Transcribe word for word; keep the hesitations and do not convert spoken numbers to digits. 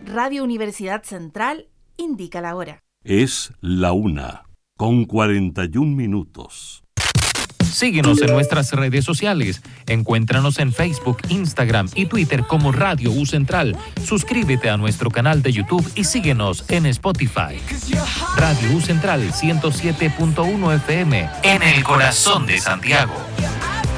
Radio Universidad Central indica la hora. Es la una, con cuarenta y un minutos. Síguenos en nuestras redes sociales. Encuéntranos en Facebook, Instagram y Twitter como Radio U Central. Suscríbete a nuestro canal de YouTube y síguenos en Spotify. Radio U Central ciento siete punto uno F M en el corazón de Santiago.